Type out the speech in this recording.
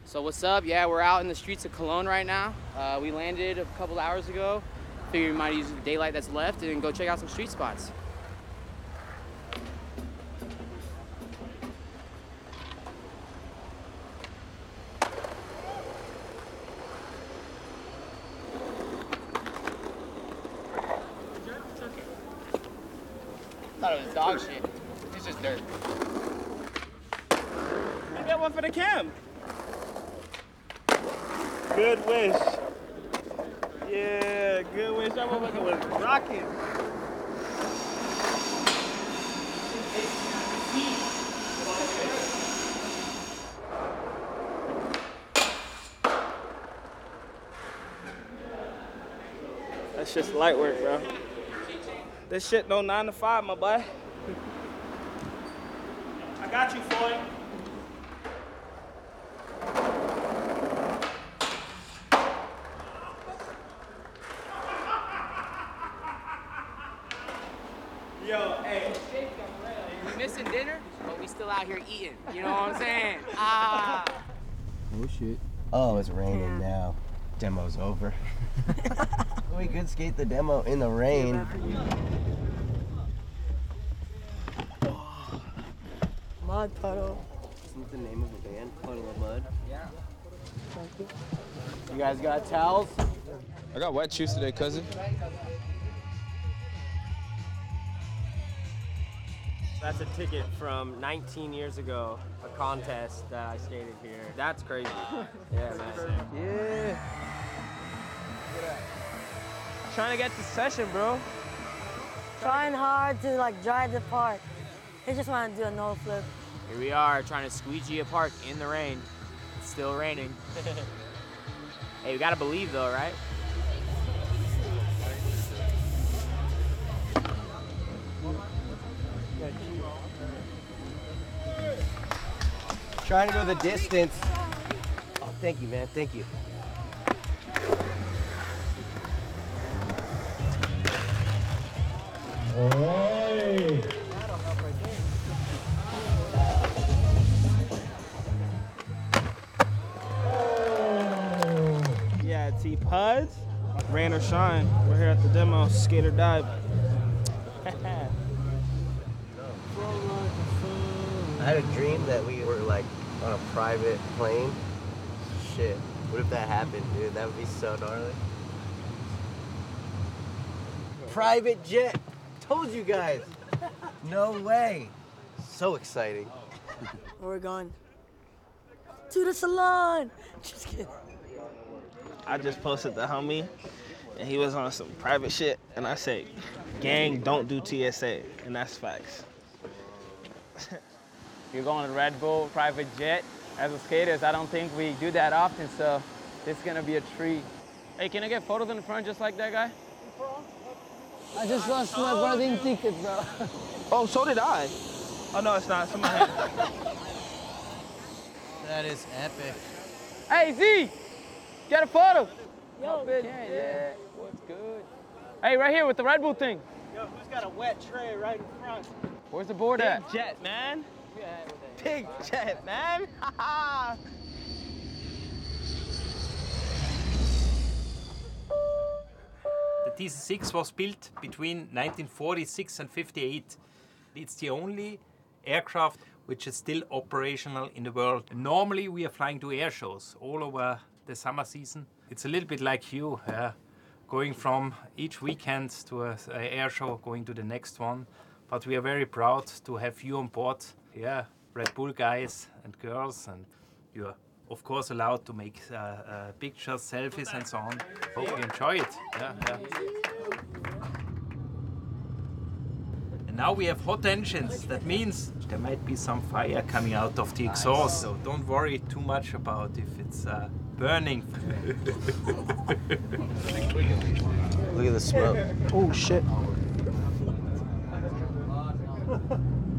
So what's up? Yeah, we're out in the streets of Cologne right now. We landed a couple hours ago. Figured we might use the daylight that's left and go check out some street spots. Thought it was dog shit. It's just dirt. I got one for the cam. Good wish. Yeah, good wish. That motherfucker was rocking. That's just light work, bro. This shit no 9 to 5, my boy. I got you, Floyd. Yo, hey. We missing dinner, but we still out here eating. You know what I'm saying? Ah. Oh shit. Oh, it's raining now. Demo's over. We could skate the demo in the rain. Mud puddle. Isn't the name of the band Puddle of Mud? Yeah. You guys got towels? I got wet shoes today, cousin. That's a ticket from 19 years ago, a contest that I skated here. That's crazy. Yeah, man. Yeah. Trying to get the session, bro. Trying hard to like drive the park. They just want to do a no flip. Here we are trying to squeegee a park in the rain. It's still raining. Hey, we gotta believe though, right? Trying to go the distance. Oh, thank you, man. Thank you. Yeah, T-Puds. Rain or shine. We're here at the demo, skate or dive. I had a dream that we were like on a private plane. Shit. What if that happened, dude? That would be so gnarly. Private jet. Told you guys. No way. So exciting. Where we're going? To the salon. Just kidding. I just posted the homie, and he was on some private shit, and I said, gang, don't do TSA, and that's facts. You're going to Red Bull private jet. As a skaters, I don't think we do that often, so this is gonna be a treat. Hey, can I get photos in the front just like that guy? I just lost my boarding ticket, bro. Oh, so did I. Oh, no, it's not. Someone had That is epic. Hey, Z! Get a photo! Yo, Yeah, what's good? Hey, right here with the Red Bull thing. Yo, who's got a wet tray right in front? Where's the board at? Big jet, man. Big jet, man. The DC-6 was built between 1946 and 58. It's the only aircraft which is still operational in the world. Normally we are flying to air shows all over the summer season. It's a little bit like you, going from each weekend to an air show, going to the next one. But we are very proud to have you on board. Yeah, Red Bull guys and girls, and you're of course allowed to make pictures, selfies and so on. Hope you enjoy it. Yeah. And now we have hot engines. That means there might be some fire coming out of the exhaust. So don't worry too much about if it's burning. Look at the smoke. Oh, shit.